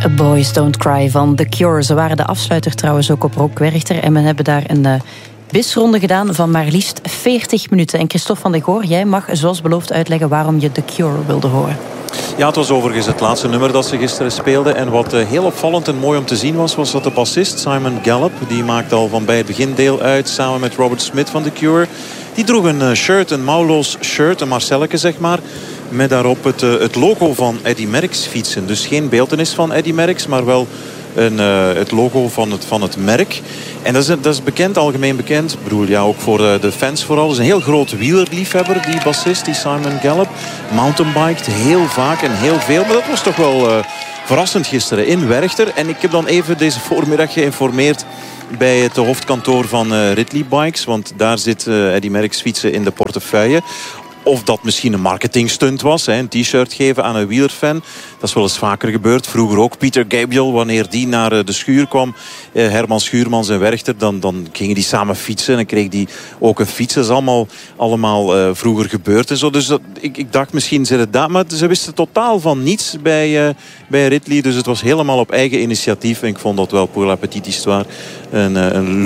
Boys Don't Cry van The Cure. Ze waren de afsluiter trouwens ook op Rock Werchter. En we hebben daar een bisronde gedaan van maar liefst 40 minuten. En Christophe van de Goor, jij mag zoals beloofd uitleggen waarom je The Cure wilde horen. Ja, het was overigens het laatste nummer dat ze gisteren speelden. En wat heel opvallend en mooi om te zien was dat de bassist Simon Gallup, die maakte al van bij het begin deel uit samen met Robert Smith van The Cure. Die droeg een shirt, een mouwloos shirt, een Marcelleke zeg maar. Met daarop het logo van Eddy Merckx fietsen. Dus geen beeltenis van Eddy Merckx, maar wel het logo van het merk. En dat is bekend, algemeen bekend. Ik bedoel, ja, ook voor de fans vooral. Dat is een heel groot wielerliefhebber, die bassist, die Simon Gallup. Mountainbiked heel vaak en heel veel. Maar dat was toch wel verrassend gisteren in Werchter. En ik heb dan even deze voormiddag geïnformeerd bij het hoofdkantoor van Ridley Bikes. Want daar zit Eddy Merckx fietsen in de portefeuille. Of dat misschien een marketingstunt was. Een t-shirt geven aan een wielerfan. Dat is wel eens vaker gebeurd. Vroeger ook Peter Gabriel. Wanneer die naar de schuur kwam. Herman Schuurmans en Werchter. Dan gingen die samen fietsen. En dan kreeg die ook een fiets. Dat is allemaal vroeger gebeurd. En zo. Dus ik dacht misschien zit het daar. Maar ze wisten totaal van niets bij Ridley. Dus het was helemaal op eigen initiatief. En ik vond dat wel pour la petite histoire. Een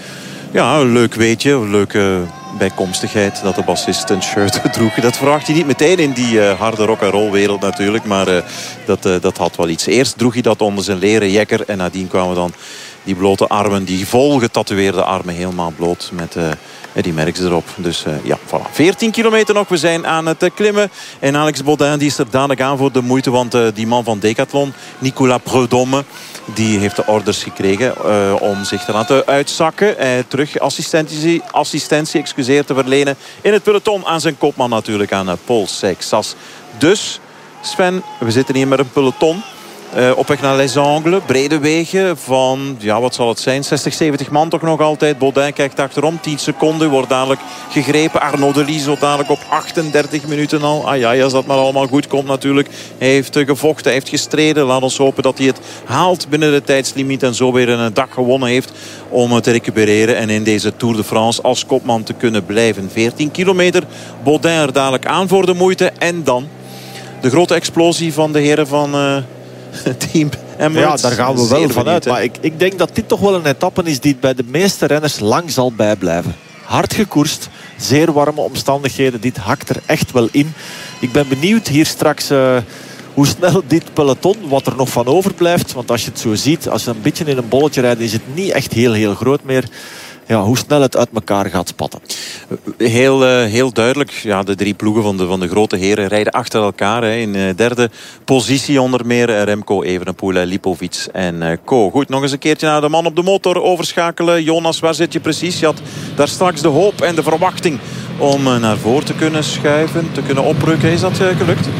leuk weetje. Een leuke bijkomstigheid dat de bassist een shirt droeg. Dat verwacht je niet meteen in die harde rock-and-roll wereld natuurlijk. Maar dat had wel iets. Eerst droeg hij dat onder zijn leren jekker. En nadien kwamen dan die blote armen, die vol getatoeëerde armen, helemaal bloot met Eddy Merckx erop. Dus ja, voilà. 14 kilometer nog. We zijn aan het klimmen. En Alex Baudin die is er dadelijk aan voor de moeite. Want die man van Decathlon, Nicolas Prudhomme, die heeft de orders gekregen om zich te laten uitzakken. Terug assistentie te verlenen in het peloton aan zijn kopman natuurlijk, aan Paul Seixas. Dus Sven, we zitten hier met een peloton. Op weg naar Les Angles, brede wegen van, ja, wat zal het zijn, 60, 70 man toch nog altijd. Baudin kijkt achterom, 10 seconden, wordt dadelijk gegrepen. Arnaud Delis zo dadelijk op 38 minuten al. Als dat maar allemaal goed komt natuurlijk. Hij heeft gevochten, hij heeft gestreden. Laat ons hopen dat hij het haalt binnen de tijdslimiet en zo weer een dag gewonnen heeft om te recupereren en in deze Tour de France als kopman te kunnen blijven. 14 kilometer, Baudin er dadelijk aan voor de moeite. En dan de grote explosie van de heren van Team Emirates. Ja, daar gaan we wel vanuit. Maar ik denk dat dit toch wel een etappe is die bij de meeste renners lang zal bijblijven. Hard gekoerst, zeer warme omstandigheden. Dit hakt er echt wel in. Ik ben benieuwd hier straks hoe snel dit peloton, wat er nog van overblijft. Want als je het zo ziet, als je een beetje in een bolletje rijdt, is het niet echt heel groot meer. Ja, hoe snel het uit elkaar gaat spatten. Heel duidelijk. Ja, de 3 ploegen van de grote heren rijden achter elkaar. In derde positie onder meer Remco Evenepoel, Lipovic en Co. Goed, nog eens een keertje naar de man op de motor overschakelen. Jonas, waar zit je precies? Je had daar straks de hoop en de verwachting om naar voren te kunnen schuiven, te kunnen oprukken. Is dat gelukt?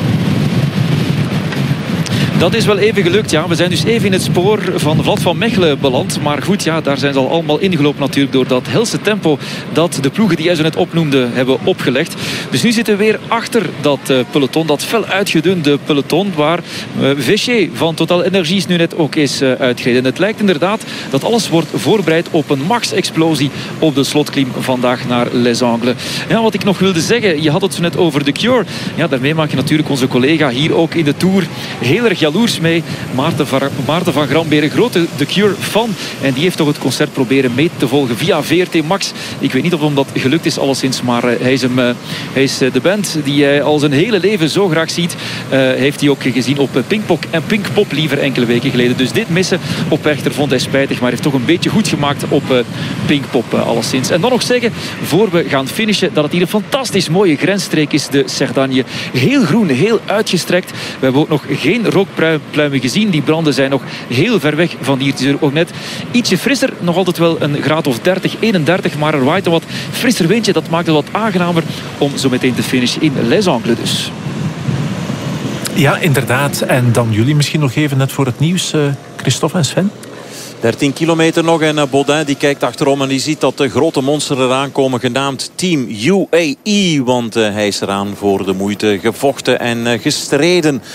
Dat is wel even gelukt, ja. We zijn dus even in het spoor van Vlad van Mechelen beland. Maar goed, ja, daar zijn ze al allemaal ingelopen natuurlijk door dat helse tempo dat de ploegen die jij zo net opnoemde hebben opgelegd. Dus nu zitten we weer achter dat peloton, dat fel uitgedunde peloton waar Veché van Total Energies nu net ook is uitgereden. Het lijkt inderdaad dat alles wordt voorbereid op een max-explosie op de slotklim vandaag naar Les Angles. Ja, wat ik nog wilde zeggen, je had het zo net over The Cure. Ja, daarmee maak je natuurlijk onze collega hier ook in de Tour heel erg jaloers mee. Maarten van Gramberen, grote The Cure fan. En die heeft toch het concert proberen mee te volgen via VRT Max. Ik weet niet of hem dat gelukt is alleszins, maar hij is de band die hij al zijn hele leven zo graag ziet. Heeft hij ook gezien op Pinkpop liever enkele weken geleden. Dus dit missen op Werchter vond hij spijtig, maar heeft toch een beetje goed gemaakt op Pinkpop alleszins. En dan nog zeggen, voor we gaan finishen, dat het hier een fantastisch mooie grensstreek is, de Cerdagne. Heel groen, heel uitgestrekt. We hebben ook nog geen rookpluimen gezien. Die branden zijn nog heel ver weg van hier. Het is er ook net ietsje frisser. Nog altijd wel een graad of 30, 31. Maar er waait een wat frisser windje. Dat maakt het wat aangenamer om zo meteen te finishen in Les Angles dus. Ja, inderdaad. En dan jullie misschien nog even net voor het nieuws, Christophe en Sven. 13 kilometer nog en Baudin die kijkt achterom en die ziet dat de grote monster eraan komen, genaamd Team UAE. Want hij is eraan voor de moeite, gevochten en gestreden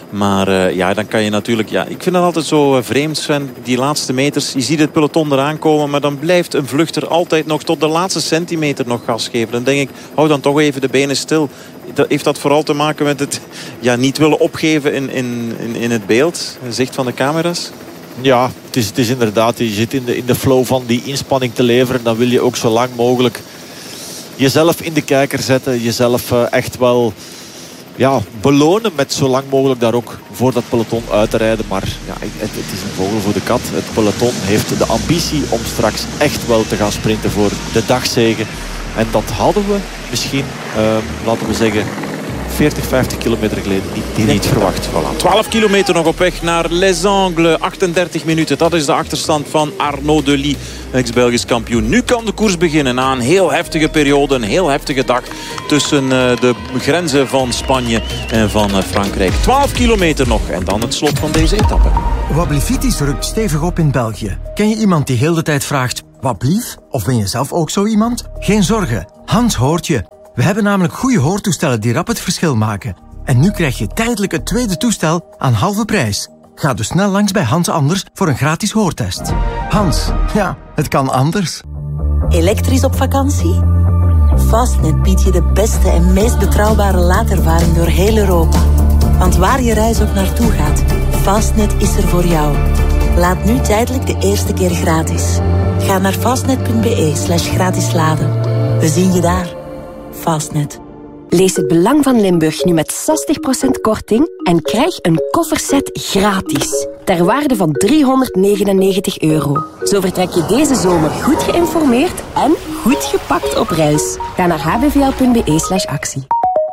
Maar dan kan je natuurlijk... Ja, ik vind het altijd zo vreemd, Sven. Die laatste meters, je ziet het peloton eraan komen. Maar dan blijft een vluchter altijd nog tot de laatste centimeter nog gas geven. Dan denk ik, hou dan toch even de benen stil. Heeft dat vooral te maken met het niet willen opgeven in het beeld? Zicht van de camera's? Ja, het is inderdaad. Je zit in de flow van die inspanning te leveren. Dan wil je ook zo lang mogelijk jezelf in de kijker zetten. Jezelf echt wel belonen met zo lang mogelijk daar ook voor dat peloton uit te rijden. Maar het is een vogel voor de kat. Het peloton heeft de ambitie om straks echt wel te gaan sprinten voor de dagzege. En dat hadden we misschien, laten we zeggen, 40, 50 kilometer geleden niet verwacht. Voilà. 12 kilometer nog op weg naar Les Angles. 38 minuten, dat is de achterstand van Arnaud Delis, ex-Belgisch kampioen. Nu kan de koers beginnen na een heel heftige periode, een heel heftige dag tussen de grenzen van Spanje en van Frankrijk. 12 kilometer nog en dan het slot van deze etappe. Wablivitis rukt stevig op in België. Ken je iemand die heel de tijd vraagt, wat blief? Of ben je zelf ook zo iemand? Geen zorgen, Hans hoort je. We hebben namelijk goede hoortoestellen die rap het verschil maken. En nu krijg je tijdelijk het tweede toestel aan halve prijs. Ga dus snel langs bij Hans Anders voor een gratis hoortest. Hans, ja, het kan anders. Elektrisch op vakantie? Fastnet biedt je de beste en meest betrouwbare laadervaring door heel Europa. Want waar je reis ook naartoe gaat, Fastnet is er voor jou. Laat nu tijdelijk de eerste keer gratis. Ga naar fastnet.be/gratis laden. We zien je daar. Fastnet. Lees het belang van Limburg nu met 60% korting en krijg een kofferset gratis. Ter waarde van €399. Zo vertrek je deze zomer goed geïnformeerd en goed gepakt op reis. Ga naar hbvl.be/actie.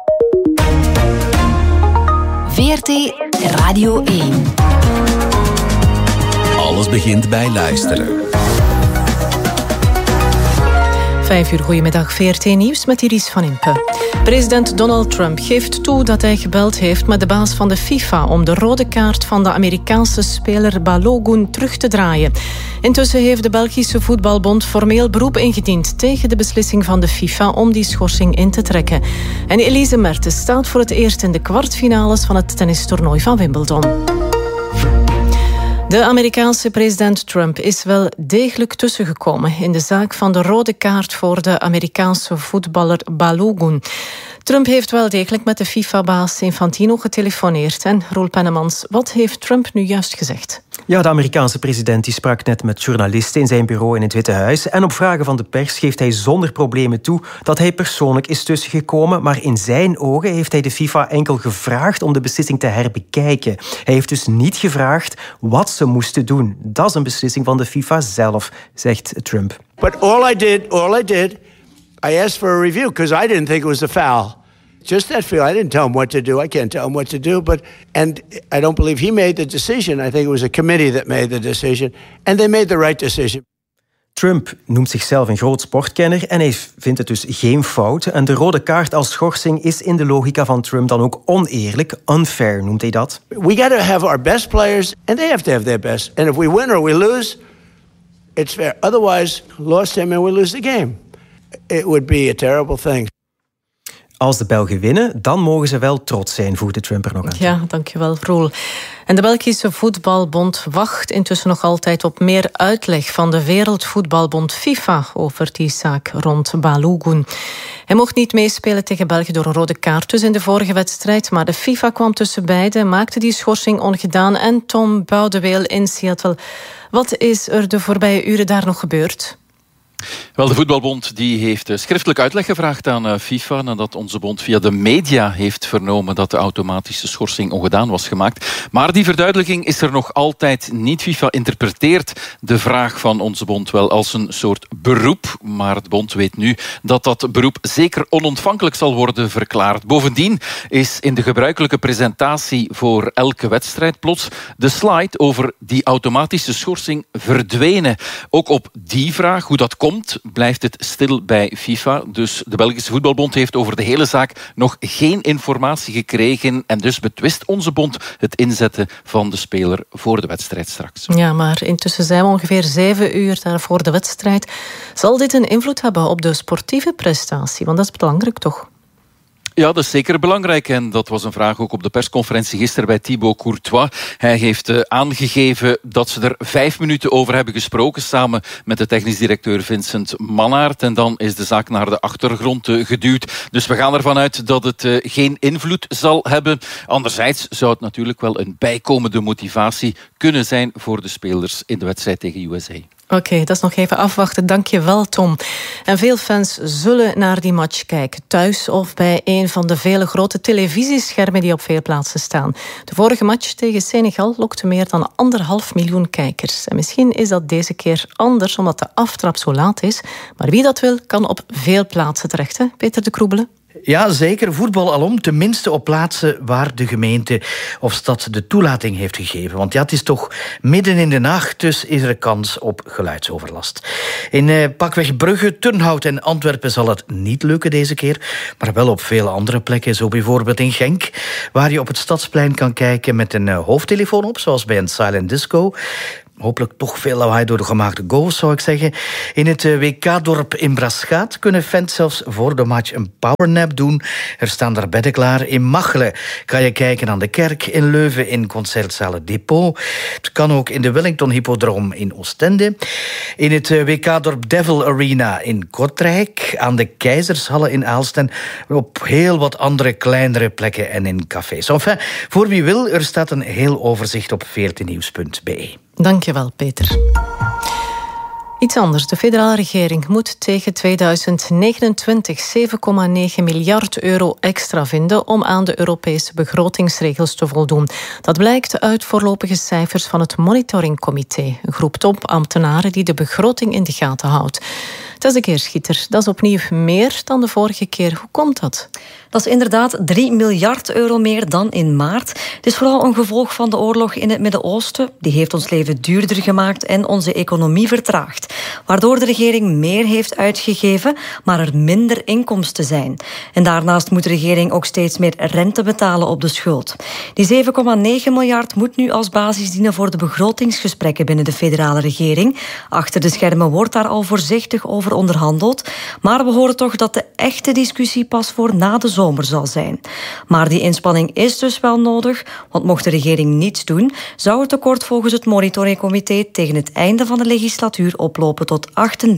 VRT Radio 1. Alles begint bij luisteren. 5 uur, goedemiddag, VRT Nieuws met Iris van Impe. President Donald Trump geeft toe dat hij gebeld heeft met de baas van de FIFA om de rode kaart van de Amerikaanse speler Balogun terug te draaien. Intussen heeft de Belgische Voetbalbond formeel beroep ingediend tegen de beslissing van de FIFA om die schorsing in te trekken. En Elise Mertens staat voor het eerst in de kwartfinales van het tennistoernooi van Wimbledon. De Amerikaanse president Trump is wel degelijk tussengekomen in de zaak van de rode kaart voor de Amerikaanse voetballer Balogun. Trump heeft wel degelijk met de FIFA-baas Infantino getelefoneerd. En Roel Pennemans, wat heeft Trump nu juist gezegd? Ja, de Amerikaanse president die sprak net met journalisten in zijn bureau in het Witte Huis. En op vragen van de pers geeft hij zonder problemen toe dat hij persoonlijk is tussengekomen. Maar in zijn ogen heeft hij de FIFA enkel gevraagd om de beslissing te herbekijken. Hij heeft dus niet gevraagd wat ze moesten doen. Dat is een beslissing van de FIFA zelf, zegt Trump. But all I did, I asked for a review because I didn't think it was a foul. Just that feel. I didn't tell him what to do. I can't tell him what to do. And I don't believe he made the decision. I think it was a committee that made the decision. And they made the right decision. Trump noemt zichzelf een groot sportkenner en hij vindt het dus geen fout. En de rode kaart als schorsing is in de logica van Trump dan ook oneerlijk. Unfair noemt hij dat. We got to have our best players and they have to have their best. And if we win or we lose, it's fair. Otherwise, lost him and we lose the game. It would be a terrible thing. Als de Belgen winnen, dan mogen ze wel trots zijn, voegde Trump er nog aan. Ja, dankjewel, Roel. En de Belgische Voetbalbond wacht intussen nog altijd op meer uitleg van de Wereldvoetbalbond FIFA over die zaak rond Balogun. Hij mocht niet meespelen tegen België door een rode kaart dus in de vorige wedstrijd, maar de FIFA kwam tussen beiden, maakte die schorsing ongedaan. En Tom Boudeweel in Seattle. Wat is er de voorbije uren daar nog gebeurd? Wel, de Voetbalbond die heeft schriftelijk uitleg gevraagd aan FIFA nadat onze bond via de media heeft vernomen dat de automatische schorsing ongedaan was gemaakt. Maar die verduidelijking is er nog altijd niet. FIFA interpreteert de vraag van onze bond wel als een soort beroep. Maar de bond weet nu dat dat beroep zeker onontvankelijk zal worden verklaard. Bovendien is in de gebruikelijke presentatie voor elke wedstrijd plots de slide over die automatische schorsing verdwenen. Ook op die vraag, hoe dat komt, blijft het stil bij FIFA. Dus de Belgische Voetbalbond heeft over de hele zaak nog geen informatie gekregen. En dus betwist onze bond het inzetten van de speler voor de wedstrijd straks. Ja, maar intussen zijn we ongeveer 7 uur voor de wedstrijd. Zal dit een invloed hebben op de sportieve prestatie? Want dat is belangrijk, toch? Ja, dat is zeker belangrijk. En dat was een vraag ook op de persconferentie gisteren bij Thibaut Courtois. Hij heeft aangegeven dat ze er 5 minuten over hebben gesproken, samen met de technisch directeur Vincent Mannaert. En dan is de zaak naar de achtergrond geduwd. Dus we gaan ervan uit dat het geen invloed zal hebben. Anderzijds zou het natuurlijk wel een bijkomende motivatie kunnen zijn voor de spelers in de wedstrijd tegen USA. Oké, dat is nog even afwachten. Dank je wel, Tom. En veel fans zullen naar die match kijken, thuis of bij een van de vele grote televisieschermen die op veel plaatsen staan. De vorige match tegen Senegal lokte meer dan 1,5 miljoen kijkers. En misschien is dat deze keer anders, omdat de aftrap zo laat is. Maar wie dat wil, kan op veel plaatsen terecht, hè? Peter de Kroebelen? Ja, zeker. Voetbal alom, tenminste op plaatsen waar de gemeente of stad de toelating heeft gegeven. Want ja, het is toch midden in de nacht, dus is er kans op geluidsoverlast. In pakweg Brugge, Turnhout en Antwerpen zal het niet lukken deze keer, maar wel op vele andere plekken, zo bijvoorbeeld in Genk, waar je op het Stadsplein kan kijken met een hoofdtelefoon op, zoals bij een silent disco. Hopelijk toch veel lawaai door de gemaakte goals, zou ik zeggen. In het WK-dorp in Braschaat kunnen fans zelfs voor de match een powernap doen. Er staan daar bedden klaar. In Machelen kan je kijken aan de kerk. In Leuven in Concertzaal Het Depot. Het kan ook in de Wellington Hippodroom in Oostende. In het WK-dorp Devil Arena in Kortrijk. Aan de Keizershalle in Aalst. En op heel wat andere kleinere plekken en in cafés. Enfin, voor wie wil, er staat een heel overzicht op VRTnieuws.be. Dankjewel, Peter. Iets anders. De federale regering moet tegen 2029 7,9 miljard euro extra vinden om aan de Europese begrotingsregels te voldoen. Dat blijkt uit voorlopige cijfers van het Monitoringcomité, een groep topambtenaren die de begroting in de gaten houdt. Het is de keerschieter. Dat is opnieuw meer dan de vorige keer. Hoe komt dat? Dat is inderdaad 3 miljard euro meer dan in maart. Het is vooral een gevolg van de oorlog in het Midden-Oosten. Die heeft ons leven duurder gemaakt en onze economie vertraagd. Waardoor de regering meer heeft uitgegeven, maar er minder inkomsten zijn. En daarnaast moet de regering ook steeds meer rente betalen op de schuld. Die 7,9 miljard moet nu als basis dienen voor de begrotingsgesprekken binnen de federale regering. Achter de schermen wordt daar al voorzichtig over onderhandeld. Maar we horen toch dat de echte discussie pas voor na de zomer zal zijn. Maar die inspanning is dus wel nodig, want mocht de regering niets doen, zou het tekort volgens het monitoringcomité tegen het einde van de legislatuur oplopen tot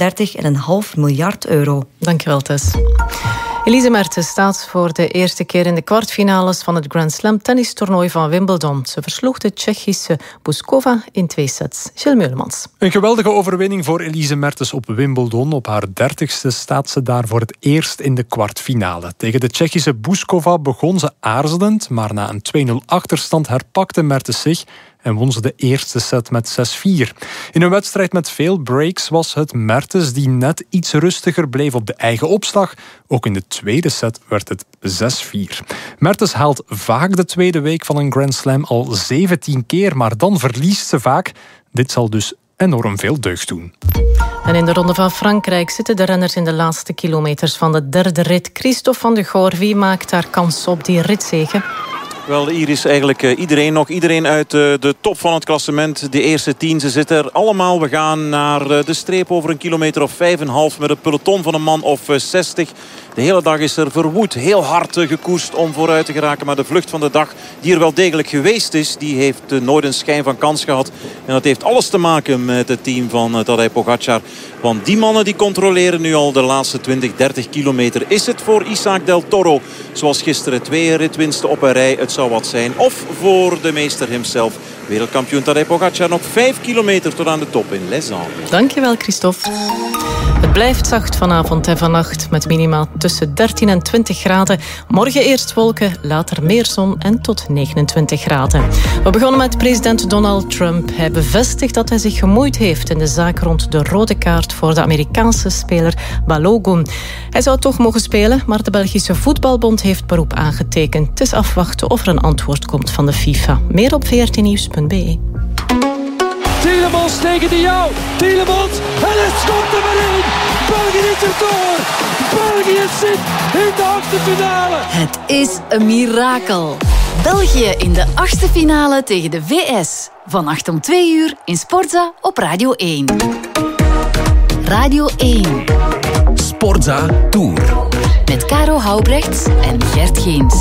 38,5 miljard euro. Dankjewel, Tess. Elise Mertens staat voor de eerste keer in de kwartfinales van het Grand Slam tennistoernooi van Wimbledon. Ze versloeg de Tsjechische Bouzkova in 2 sets. Gilles Meulemans. Een geweldige overwinning voor Elise Mertens op Wimbledon. Op haar 30ste staat ze daar voor het eerst in de kwartfinale. Tegen de Tsjechische Bouzkova begon ze aarzelend, maar na een 2-0 achterstand herpakte Mertens zich en won ze de eerste set met 6-4. In een wedstrijd met veel breaks was het Mertens die net iets rustiger bleef op de eigen opslag. Ook in de tweede set werd het 6-4. Mertens haalt vaak de tweede week van een Grand Slam al 17 keer, maar dan verliest ze vaak. Dit zal dus enorm veel deugd doen. En in de Ronde van Frankrijk zitten de renners in de laatste kilometers van de derde rit. Christophe van de Goor, wie maakt daar kans op die ritzege? Wel, hier is eigenlijk iedereen uit de top van het klassement. De eerste 10, ze zitten er allemaal. We gaan naar de streep over 1,5 kilometer met een peloton van een man of 60. De hele dag is er verwoed, heel hard gekoerst om vooruit te geraken. Maar de vlucht van de dag, die er wel degelijk geweest is, die heeft nooit een schijn van kans gehad. En dat heeft alles te maken met het team van Tadej Pogacar. Want die mannen die controleren nu al de laatste 20-30 kilometer. Is het voor Isaac Del Toro, zoals gisteren 2 ritwinsten op een rij, het zou wat zijn. Of voor de meester himself, wereldkampioen Tadej Pogacar. Nog 5 kilometer tot aan de top in Les Andes. Dankjewel, Christophe. Het blijft zacht vanavond en vannacht met minimaal tussen 13 en 20 graden. Morgen eerst wolken, later meer zon en tot 29 graden. We begonnen met president Donald Trump. Hij bevestigt dat hij zich gemoeid heeft in de zaak rond de rode kaart voor de Amerikaanse speler Balogun. Hij zou toch mogen spelen, maar de Belgische Voetbalbond heeft beroep aangetekend. Het is afwachten of er een antwoord komt van de FIFA. Meer op vrtnieuws.be. Tielemans tegen de jou. Tielemans. En het schopt er maar in. België is er door. België zit in de achtste finale. Het is een mirakel. België in de achtste finale tegen de VS. Vannacht om 2 uur in Sportza op Radio 1. Radio 1. Sportza Tour. Met Caro Houbrechts en Gert Geens.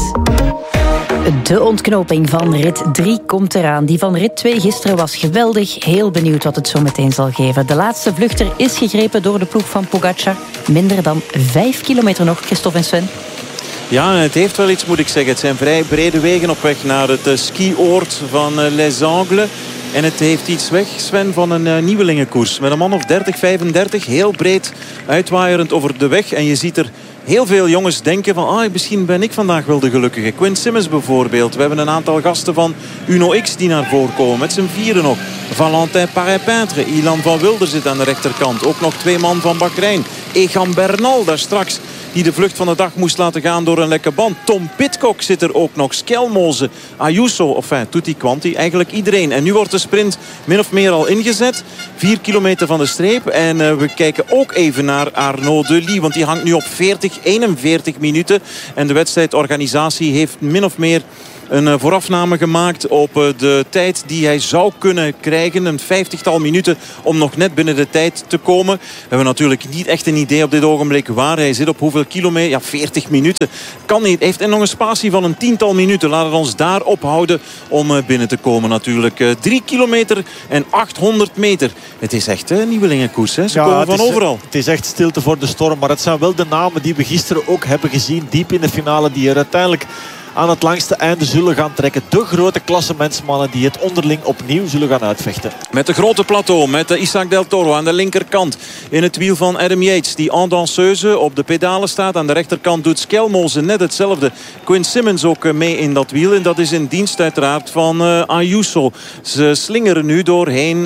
De ontknoping van rit 3 komt eraan. Die van rit 2 gisteren was geweldig. Heel benieuwd wat het zo meteen zal geven. De laatste vluchter is gegrepen door de ploeg van Pogacar. Minder dan 5 kilometer nog, Christophe en Sven. Ja, het heeft wel iets, moet ik zeggen. Het zijn vrij brede wegen op weg naar het skioord van Les Angles. En het heeft iets weg, Sven, van een nieuwelingenkoers. Met een man of 30, 35, heel breed uitwaaierend over de weg. En je ziet er heel veel jongens denken van... misschien ben ik vandaag wel de gelukkige. Quinn Simmons bijvoorbeeld. We hebben een aantal gasten van Uno X die naar voren komen. Met z'n vieren nog. Valentin Paré-Peintre. Ilan van Wilder zit aan de rechterkant. Ook nog 2 man van Bahrein. Egan Bernal daar straks. Die de vlucht van de dag moest laten gaan door een lekke band. Tom Pidcock zit er ook nog. Skelmoze, Ayuso, tutti quanti. Eigenlijk iedereen. En nu wordt de sprint min of meer al ingezet. 4 kilometer van de streep. En we kijken ook even naar Arnaud Delis. Want die hangt nu op 41 minuten. En de wedstrijdorganisatie heeft min of meer een voorafname gemaakt op de tijd die hij zou kunnen krijgen. Een 50-tal minuten om nog net binnen de tijd te komen. We hebben natuurlijk niet echt een idee op dit ogenblik waar hij zit. Op hoeveel kilometer? Ja, 40 minuten. Kan niet. Heeft nog een spatie van een 10-tal minuten. Laten we ons daar ophouden om binnen te komen natuurlijk. 3 kilometer en 800 meter. Het is echt een nieuwelingenkoers. Hè? Ze komen van overal. Het is echt stilte voor de storm. Maar het zijn wel de namen die we gisteren ook hebben gezien. Diep in de finale. Die er uiteindelijk aan het langste einde zullen gaan trekken. De grote klassementsmannen die het onderling opnieuw zullen gaan uitvechten. Met de grote plateau, met Isaac Del Toro aan de linkerkant. In het wiel van Adam Yates, die en danseuse op de pedalen staat. Aan de rechterkant doet Skelmoze net hetzelfde. Quinn Simmons ook mee in dat wiel. En dat is in dienst uiteraard van Ayuso. Ze slingeren nu doorheen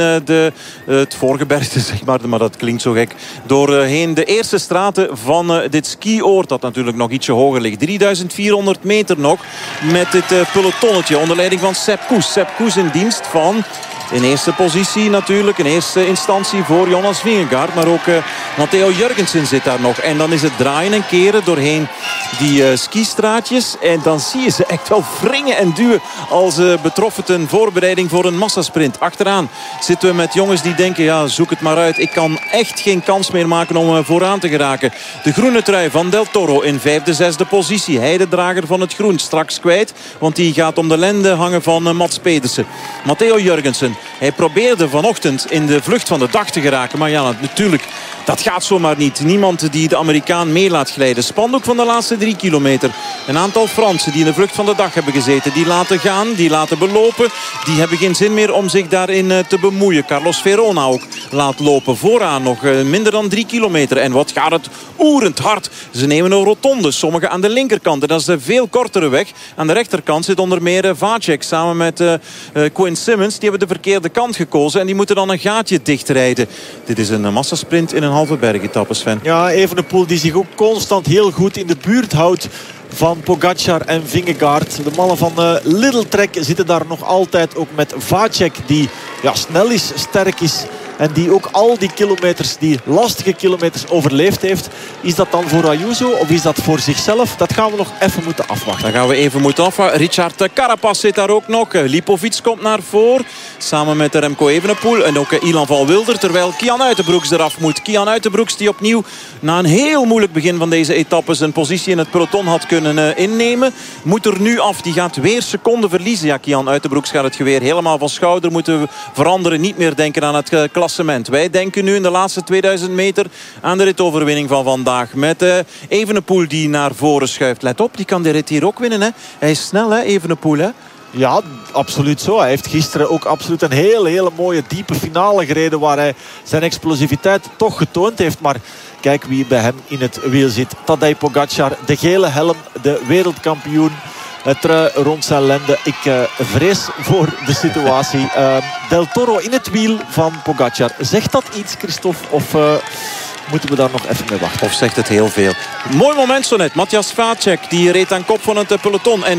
het voorgebergte, zeg maar dat klinkt zo gek. Doorheen de eerste straten van dit skioord, dat natuurlijk nog ietsje hoger ligt. 3400 meter nog. Met dit pelotonnetje onder leiding van Sepp Kuss. Sepp Kuss in dienst van... in eerste positie natuurlijk, in eerste instantie voor Jonas Vingegaard. Maar ook Matteo Jurgensen zit daar nog. En dan is het draaien en keren doorheen die skistraatjes. En dan zie je ze echt wel wringen en duwen als betroffen ten voorbereiding voor een massasprint. Achteraan zitten we met jongens die denken, ja, zoek het maar uit. Ik kan echt geen kans meer maken om vooraan te geraken. De groene trui van Del Toro in 5e, 6e positie. Hij de drager van het groen straks kwijt. Want die gaat om de lende hangen van Mats Pedersen. Matteo Jurgensen. Hij probeerde vanochtend in de vlucht van de dag te geraken. Maar ja, natuurlijk, dat gaat zomaar niet. Niemand die de Amerikaan mee laat glijden. Spandoek van de laatste 3 kilometer. Een aantal Fransen die in de vlucht van de dag hebben gezeten. Die laten gaan, die laten belopen. Die hebben geen zin meer om zich daarin te bemoeien. Carlos Verona ook laat lopen. Vooraan nog minder dan 3 kilometer. En wat gaat het oerend hard. Ze nemen een rotonde. Sommigen aan de linkerkant. En dat is de veel kortere weg. Aan de rechterkant zit onder meer Vacek samen met Quinn Simmons. Die hebben de verkeerde kant gekozen. En die moeten dan een gaatje dichtrijden. Dit is een massasprint in een halve bergetappe, Sven. Ja, Evenepoel die zich ook constant heel goed in de buurt houdt van Pogacar en Vingegaard. De mannen van Little Trek zitten daar nog altijd. Ook met Vacek die snel is, sterk is. En die ook al die kilometers, die lastige kilometers overleefd heeft. Is dat dan voor Ayuso of is dat voor zichzelf? Dat gaan we nog even moeten afwachten. Dat gaan we even moeten afwachten. Richard Carapaz zit daar ook nog. Lipovic komt naar voren. Samen met Remco Evenepoel. En ook Ilan van Wilder. Terwijl Kian Uitenbroeks eraf moet. Kian Uitenbroeks die opnieuw na een heel moeilijk begin van deze etappe zijn positie in het peloton had kunnen innemen. Moet er nu af. Die gaat weer seconden verliezen. Ja, Kian Uitenbroeks gaat het geweer helemaal van schouder moeten veranderen. Niet meer denken aan het klassement. Wij denken nu in de laatste 2000 meter aan de ritoverwinning van vandaag. Met Evenepoel die naar voren schuift. Let op, die kan de rit hier ook winnen. Hè? Hij is snel, hè, Evenepoel. Hè? Ja, absoluut zo. Hij heeft gisteren ook absoluut een hele mooie diepe finale gereden waar hij zijn explosiviteit toch getoond heeft. Maar kijk wie bij hem in het wiel zit. Tadej Pogacar, de gele helm, de wereldkampioen. Het trui rond zijn lende. Ik vrees voor de situatie. Del Toro in het wiel van Pogacar. Zegt dat iets, Christophe? Of moeten we daar nog even mee wachten? Of zegt het heel veel? Mooi moment zo net. Matthias Vacek die reed aan kop van het peloton. En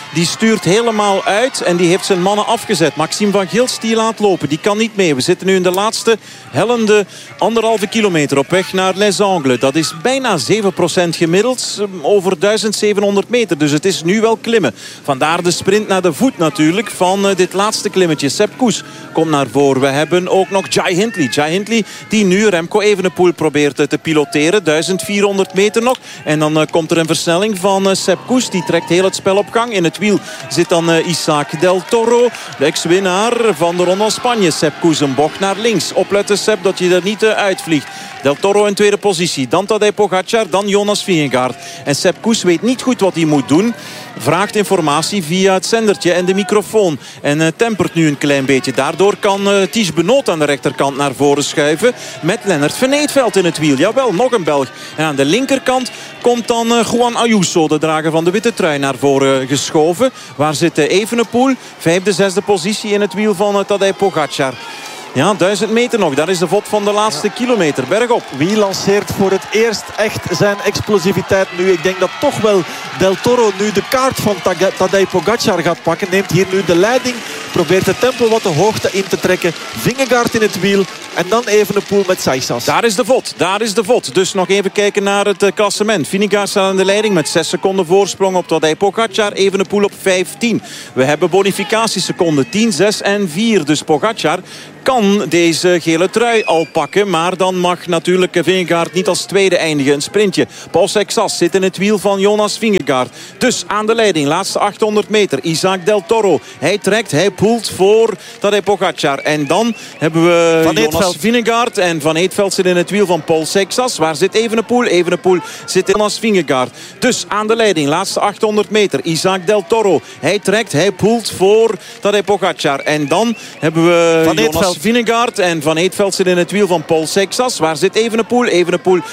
Die stuurt helemaal uit en die heeft zijn mannen afgezet. Maxime van Gils die laat lopen. Die kan niet mee. We zitten nu in de laatste hellende 1,5 kilometer op weg naar Les Angles. Dat is bijna 7% gemiddeld over 1700 meter. Dus het is nu wel klimmen. Vandaar de sprint naar de voet natuurlijk van dit laatste klimmetje. Sepp Kuss komt naar voren. We hebben ook nog Jai Hindley. Jai Hindley die nu Remco Evenepoel probeert te piloteren. 1400 meter nog. En dan komt er een versnelling van Sepp Kuss. Die trekt heel het spel op gang. In het wiel zit dan Isaac Del Toro. De ex-winnaar van de Ronde van Spanje. Sepp Kuss een bocht naar links. Opletten Sepp dat je er niet uitvliegt. Del Toro in tweede positie. Dan Tadej Pogacar. Dan Jonas Vingegaard. En Sepp Kuss weet niet goed wat hij moet doen. Vraagt informatie via het zendertje en de microfoon. En tempert nu een klein beetje. Daardoor kan Ties Benoot aan de rechterkant naar voren schuiven. Met Lennart Van Eetveld in het wiel. Jawel, nog een Belg. En aan de linkerkant komt dan Juan Ayuso, de drager van de witte trui, naar voren geschoven. Waar zit Evenepoel? 5e, 6e positie in het wiel van Tadej Pogacar. Ja, 1000 meter nog. Dat is de vod van de laatste kilometer. Bergop. Wie lanceert voor het eerst echt zijn explosiviteit nu? Ik denk dat toch wel Del Toro nu de kaart van Tadej Pogacar gaat pakken. Neemt hier nu de leiding. Probeert het tempo wat de hoogte in te trekken. Vingegaard in het wiel. En dan Evenepoel met Saisas. Daar is de vod. Daar is de vod. Dus nog even kijken naar het klassement. Vingegaard staat aan de leiding met 6 seconden voorsprong op Tadej Pogacar. Evenepoel op 15. We hebben bonificatieseconden 10, 6 en 4. Dus Pogacar kan deze gele trui al pakken. Maar dan mag natuurlijk Vingegaard niet als tweede eindigen. Een sprintje. Paul Seixas zit in het wiel van Jonas Vingegaard. Dus aan de leiding. Laatste 800 meter. Isaac Del Toro. Hij trekt. Hij poelt voor Tadej Pogacar. En dan hebben we Van Jonas Vingegaard. En Van Eetveld zit in het wiel van Paul Seixas. Waar zit Evenepoel? Evenepoel zit in Jonas Vingegaard. Dus aan de leiding. Laatste 800 meter. Isaac Del Toro. Hij trekt. Hij poelt voor Tadej Pogacar. En dan hebben we Jonas Vingegaard. En Van Eetveld zit in het wiel van Paul Seixas. Waar zit Evenepoel? Evenepoel